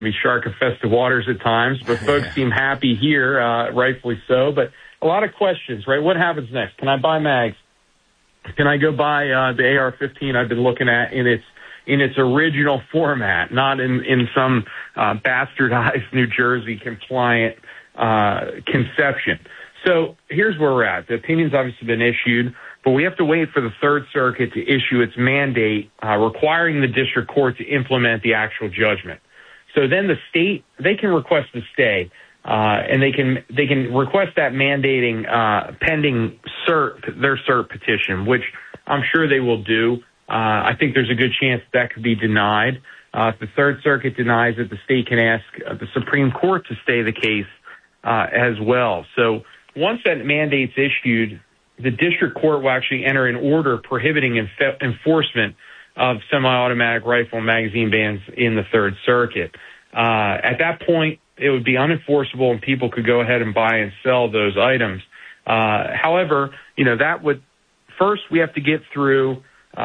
be shark-infested waters at times, but folks seem happy here, rightfully so. But a lot of questions, right? What happens next? Can I buy mags? Can I go buy the AR-15 I've been looking at in its original format, not in some bastardized New Jersey compliant conception? So here's where we're at. The opinion's obviously been issued, but we have to wait for the Third Circuit to issue its mandate requiring the district court to implement the actual judgment. So then the state, they can request a stay, and they can request that mandating pending their cert petition, which I'm sure they will do. I think there's a good chance that could be denied. If the Third Circuit denies it, the state can ask the Supreme Court to stay the case as well. So once that mandate's issued, the district court will actually enter an order prohibiting enforcement of semi-automatic rifle and magazine bans in the Third Circuit. At that point, it would be unenforceable and people could go ahead and buy and sell those items. However, that would, first we have to get through,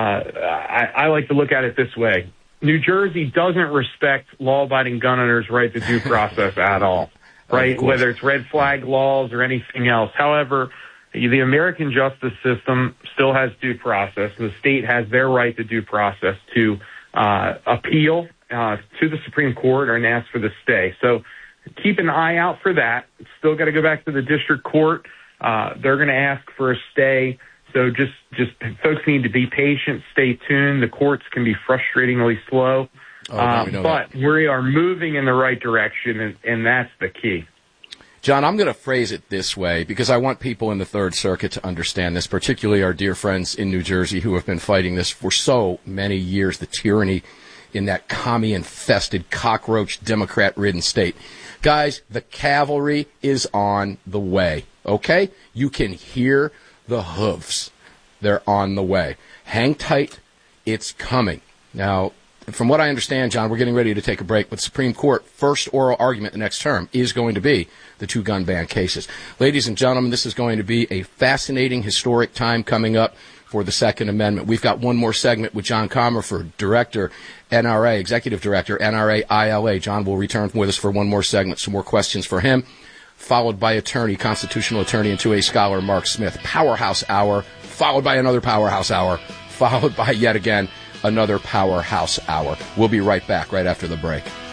I like to look at it this way. New Jersey doesn't respect law-abiding gun owners' right to due process at all, right? Whether it's red flag laws or anything else. However, the American justice system still has due process. The state has their right to due process to appeal to the Supreme Court and ask for the stay. So keep an eye out for that. It's still got to go back to the district court. They're going to ask for a stay. So just folks need to be patient, stay tuned. The courts can be frustratingly slow, but we are moving in the right direction, and that's the key. John, I'm going to phrase it this way because I want people in the Third Circuit to understand this, particularly our dear friends in New Jersey who have been fighting this for so many years, the tyranny in that commie-infested, cockroach, Democrat-ridden state. Guys, the cavalry is on the way, okay? You can hear the hooves. They're on the way. Hang tight. It's coming. Now, from what I understand, John, we're getting ready to take a break, but Supreme Court first oral argument the next term is going to be the two gun ban cases. Ladies and gentlemen, this is going to be a fascinating, historic time coming up for the Second Amendment. We've got one more segment with John Comerford, Director, NRA, Executive Director, NRA ILA. John will return with us for one more segment, some more questions for him, followed by attorney, constitutional attorney and 2A scholar Mark Smith. Powerhouse Hour, followed by another Powerhouse Hour, followed by yet again another Powerhouse Hour. We'll be right back right after the break.